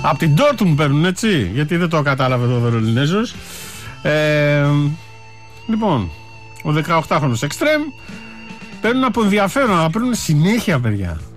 Από την Dortmund παίρνουν, έτσι, γιατί δεν το κατάλαβε εδώ ο Βερολινέζος. Λοιπόν, ο 18χρονος εξτρέμ παίρνουν από ενδιαφέρον, αλλά παίρνουν συνέχεια, παιδιά.